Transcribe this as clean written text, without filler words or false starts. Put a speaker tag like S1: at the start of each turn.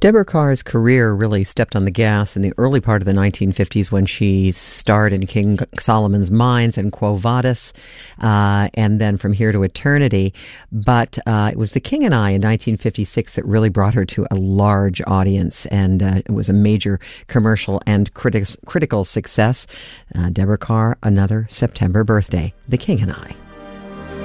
S1: Deborah Kerr's career really stepped on the gas in the early part of the 1950s when she starred in King Solomon's Mines and Quo Vadis, and then From Here to Eternity. But it was The King and I in 1956 that really brought her to a large audience, and it was a major commercial and critical success. Deborah Kerr, another September birthday, The King and I.